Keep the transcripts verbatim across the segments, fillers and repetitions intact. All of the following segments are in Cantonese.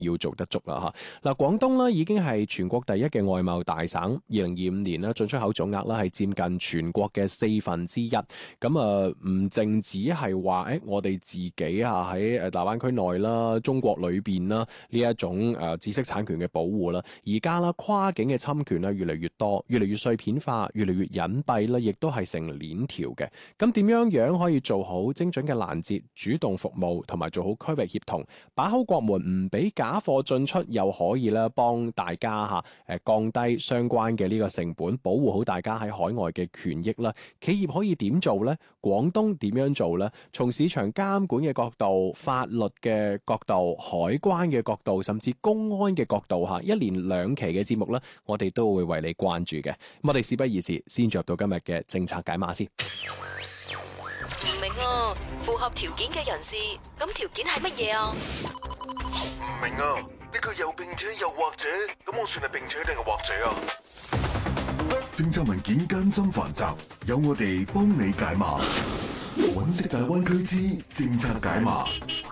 要做得足啦嚇。嗱，廣東咧已經係全國第一嘅外貿大省，二零二五年咧進出口總額咧係佔近全國嘅四分之一。咁啊，唔淨止係話誒我哋自己啊喺誒大灣區內啦、中國裏邊啦呢一種誒知識產權嘅保護啦，而家啦跨境嘅侵權咧越嚟越多，越嚟越碎片化，越嚟越隱蔽啦，亦都係成鏈條嘅。咁點樣樣可以做好精準嘅攔截、主動服務同埋做好區域協同，把好國門，唔俾假貨進出，又可以咧幫大家嚇誒降低相關嘅呢個成本，保護好大家喺海外嘅權益啦。企業可以點做呢？廣東點樣做呢？從市場監管嘅角度、法律嘅角度、海關嘅角度，甚至公安嘅角度嚇，一連兩期嘅節目咧，我哋都會為你關注嘅。咁我哋事不宜遲，先進入到今日嘅政策解碼先。 唔明啊，符合條件嘅人士，咁條件係乜嘢啊？ 唔明啊，呢個又並且又或者，咁我算係並且定係或者啊？政策文件艱深繁雜，有我哋幫你解碼。揾識大灣區之政策解碼。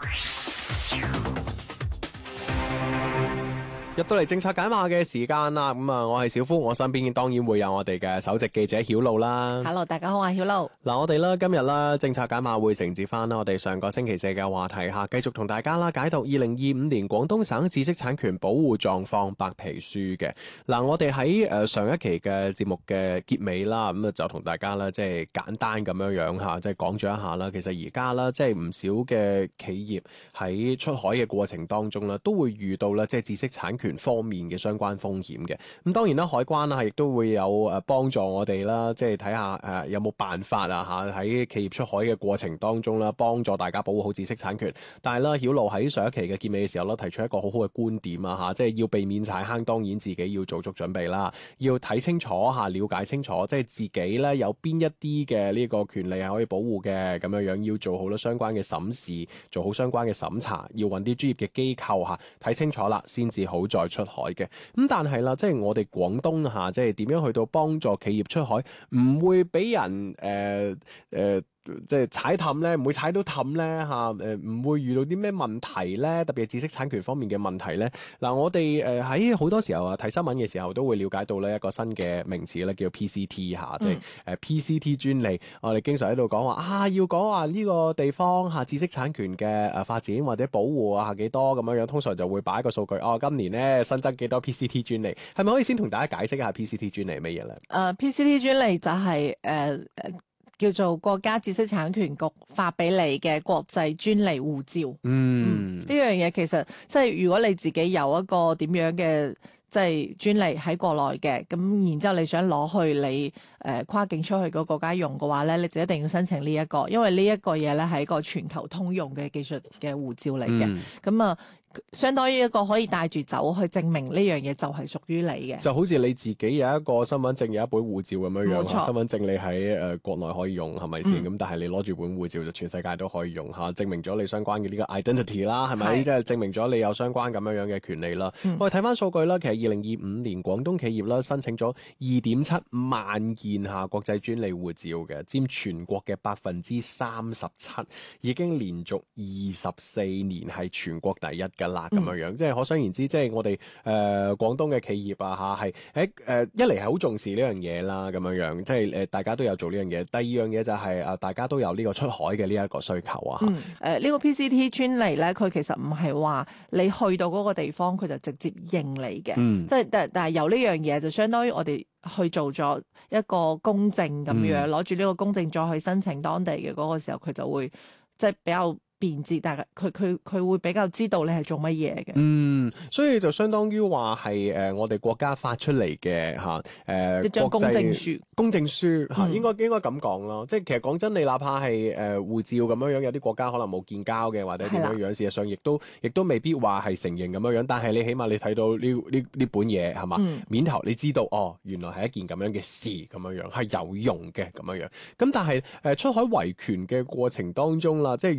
入到嚟政策解碼嘅時間啦，咁啊，我係小夫，我身邊當然會有我哋嘅首席記者曉露啦。 Hello，大家好，我係曉露。 嗱，我哋咧今日啦，政策解碼會承接翻啦，我哋上個星期四嘅話題吓，繼續同大家啦解讀二零二五年廣東省知識產權保護狀況白皮書嘅。嗱，我哋喺誒上一期嘅節目嘅結尾啦，咁啊就同大家啦即係簡單咁樣樣吓，即係講咗一下啦。其實而家啦，即係唔少嘅企業喺出海嘅過程當中啦，都會遇到啦即係知識產權方面嘅相關風險嘅。咁當然啦，海關啦亦都會有誒幫助我哋啦，即係睇下誒有冇辦法啊嚇喺企業出海嘅過程當中啦，幫助大家保護好知識產權。但係啦，曉露喺上一期嘅結尾嘅時候咧，提出一個好好嘅觀點啊嚇，即係要避免踩坑，當然自己要做足準備啦，要睇清楚嚇，了解清楚，即係自己咧有邊一啲嘅呢個權利係可以保護嘅，咁樣樣要做好咗相關嘅審視，做好相關嘅審查，要揾啲專業嘅機構嚇睇清楚啦，先至好再出海嘅。咁但係啦，即係我哋廣東嚇，即係點樣去到幫助企業出海，唔會俾人誒誒。呃呃即係踩氹咧，唔會踩到氹咧嚇，誒唔會遇到啲咩問題咧？特別係知識產權方面嘅問題咧。嗱，我哋誒喺好多時候啊睇新聞嘅時候都會了解到咧一個新嘅名詞咧，叫 P C T 嚇，即係誒 P C T 專利。我哋經常喺度講話啊，要講話呢個地方嚇知識產權嘅誒發展或者保護啊幾多咁樣樣，通常就會擺一個數據。哦，今年咧新增幾多 P C T 專利？係咪可以先同大家解釋一下 P C T 專利係乜嘢咧？ 誒、uh, P C T 專利就係誒誒叫做國家知識產權局發俾你嘅國際專利護照。嗯，呢樣嘢其實即係如果你自己有一個點樣嘅即係專利喺國內嘅，咁然之後你想攞去你誒、呃、跨境出去嗰個國家用嘅話咧，你就一定要申請呢、這、一個，因為呢一個嘢咧係一個全球通用嘅技術嘅護照嚟嘅。咁啊、嗯。相當於一個可以帶住走去證明呢樣嘢就係屬於你嘅， 就好似你自己有一個身份證有一本護照咁樣樣。冇錯，身份證你喺誒、呃、國內可以用係咪先？咁、嗯、但係你攞住本護照就全世界都可以用嚇，證明咗你相關嘅呢個 identity 啦，係咪？即係證明咗你有相關咁樣樣嘅權利啦。嗯、我哋睇翻數據啦，其實二零二五年廣東企業啦申請咗二點七萬件嚇國際專利護照嘅，佔全國嘅百分之三十七，已經連續二十四年係全國第一嘅啦，咁樣樣，即係可想而知，即係我哋誒、呃、廣東嘅企業啊嚇，係喺誒一嚟係好重視呢樣嘢啦，咁樣樣，即係誒大家都有做呢樣嘢。第二樣嘢就係、是、啊，大家都有呢個出海嘅呢一個需求啊。嗯，誒、 呃呢、這個 P C T 專利咧，佢其實唔係話你去到嗰個地方佢就直接認你嘅，嗯、即係但但係有呢樣嘢就相當於我哋去做咗一個公證咁樣，攞住呢個公證再去申請當地嘅嗰個時候，佢就會即係比較便捷，但係佢佢佢會比較知道你係做乜嘢嘅。 嗯，所以就相當於話係誒我哋國家發出嚟嘅嚇誒一張公證書， 公證書嚇、嗯、應該應該咁講咯。即係其實講真，你哪怕係誒、呃、護照咁樣樣，有啲國家可能冇建交嘅，或者點樣樣，的事實上亦都亦都未必話係承認咁樣樣。但係你起碼你睇到呢呢呢本嘢係嘛，嗯、面頭你知道哦，原來係一件咁樣嘅事咁樣樣係有用嘅咁樣樣。咁但係誒、呃、出海維權嘅過程當中啦，即係遇到問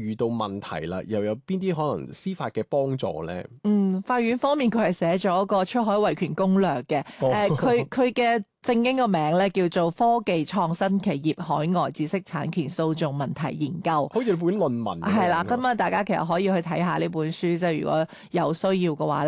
問題啦，又有邊啲可能司法嘅幫助咧？ 嗯，法院方面佢係寫咗個出海維權攻略嘅，誒、 哦， 佢佢嘅正經個名咧叫做科技創新企業海外知識產權訴訟問題研究， 好似本論文咁樣。 係啦，咁啊大家其實可以去睇下呢本書，即係如果有需要嘅話